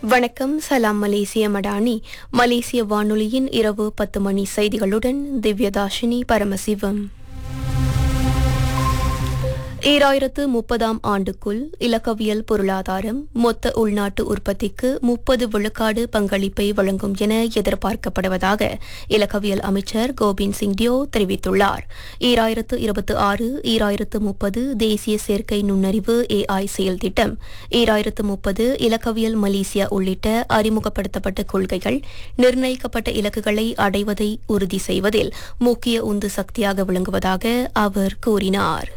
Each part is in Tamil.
வணக்கம். சலாம் மலேசிய மடானி. மலேசிய வானொலியின் இரவு 10 மணி செய்திகளுடன் திவ்யதாஷினி பரமசிவம். 2030 ஆண்டுக்குள் இலக்கவியல் பொருளாதாரம் மொத்த உள்நாட்டு உற்பத்திக்கு 30 விழுக்காடு பங்களிப்பை வழங்கும் என எதிர்பார்க்கப்படுவதாக இலக்கவியல் அமைச்சர் கோபிந்த் சிங் டியோ தெரிவித்துள்ளார். 2026-2030 தேசிய செயற்கை நுண்ணறிவு AI செயல் திட்டம், 2030 இலக்கவியல் மலேசியா உள்ளிட்ட அறிமுகப்படுத்தப்பட்ட கொள்கைகள் நிர்ணயிக்கப்பட்ட இலக்குகளை அடைவதை உறுதி செய்வதில் முக்கிய உந்து சக்தியாக விளங்குவதாக அவர் கூறினார்.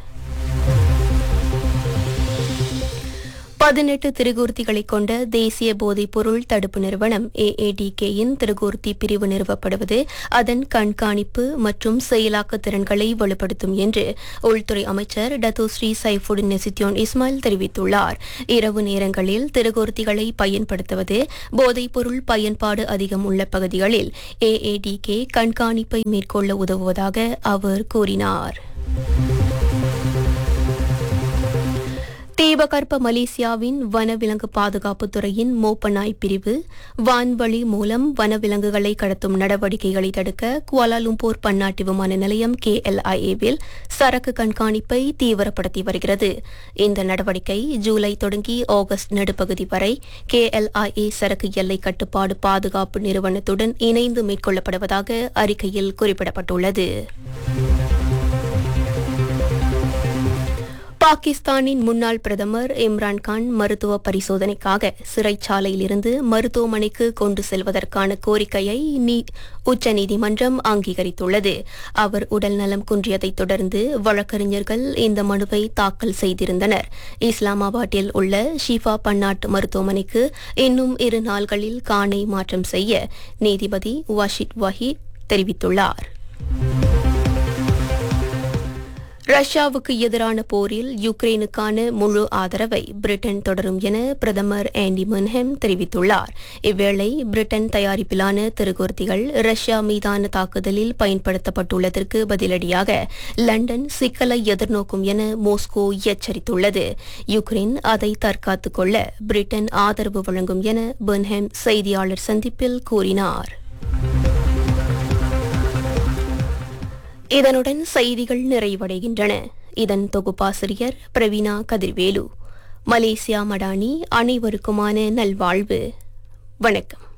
18 திருகூர்த்திகளைக் கொண்ட தேசிய போதைப்பொருள் தடுப்பு நிறுவனம் AADK-யின் திருகூர்த்தி பிரிவு நிறுவப்படுவது அதன் கண்காணிப்பு மற்றும் செயலாக்க திறன்களை வலுப்படுத்தும் என்று உள்துறை அமைச்சர் டத்தோஸ்ரீ சைஃபுடின் நெசித்யோன் இஸ்மாயில் தெரிவித்துள்ளார். இரவு நேரங்களில் திருகூர்த்திகளை பயன்படுத்துவது போதைப்பொருள் பயன்பாடு அதிகம் உள்ள பகுதிகளில் AADK கண்காணிப்பை மேற்கொள்ள உதவுவதாக அவர் கூறினார். தீபகற்ப மலேசியாவின் வனவிலங்கு பாதுகாப்பு துறையின் மோப்பநாய் பிரிவு வான்வழி மூலம் வனவிலங்குகளை கடத்தும் நடவடிக்கைகளை தடுக்க குவாலாலும்பூர் பன்னாட்டு விமான நிலையம் KLIA-வில் சரக்கு கண்காணிப்பை தீவிரப்படுத்தி வருகிறது. இந்த நடவடிக்கை ஜூலை தொடங்கி ஆகஸ்ட் நடுப்பகுதி வரை KLIA சரக்கு எல்லை கட்டுப்பாடு பாதுகாப்பு நிறுவனத்துடன் இணைந்து மேற்கொள்ளப்படுவதாக அறிக்கையில் குறிப்பிடப்பட்டுள்ளது. பாகிஸ்தானின் முன்னாள் பிரதமர் இம்ரான்கான் மருத்துவ பரிசோதனைக்காக சிறைச்சாலையிலிருந்து மருத்துவமனைக்கு கொண்டு செல்வதற்கான கோரிக்கையை உச்சநீதிமன்றம் அங்கீகரித்துள்ளது. அவர் உடல்நலம் குன்றியதைத் தொடர்ந்து வழக்கறிஞர்கள் இந்த மனுவை தாக்கல் செய்திருந்தனர். இஸ்லாமாபாத்தில் உள்ள ஷிஃபா பன்னாட்டு மருத்துவமனைக்கு இன்னும் 2 நாள்களில் கானை மாற்றம் செய்ய நீதிபதி வாஷித் வஹீத் தெரிவித்துள்ளார். ரஷ்யாவுக்கு எதிரான போரில் யுக்ரைனுக்கான முழு ஆதரவை பிரிட்டன் தொடரும் என பிரதமர் ஆண்டி மன்ஹெம் தெரிவித்துள்ளார். இவ்வேளை பிரிட்டன் தயாரிப்பிலான திருகூர்த்திகள் ரஷ்யா மீதான தாக்குதலில் பயன்படுத்தப்பட்டுள்ளதற்கு பதிலடியாக லண்டன் சிக்கலை எதிர்நோக்கும் என மாஸ்கோ எச்சரித்துள்ளது. யுக்ரைன் அதை தற்காத்துக் கொள்ள பிரிட்டன் ஆதரவு வழங்கும் என மன்ஹெம் செய்தியாளர் சந்திப்பில் கூறினார். இதனுடன் செய்திகள் நிறைவடைகின்றன. இதன் தொகுப்பாசிரியர் பிரவீனா கதிர்வேலு. மலேசியா மடானி அனைவருக்குமான நல்வாழ்வு. வணக்கம்.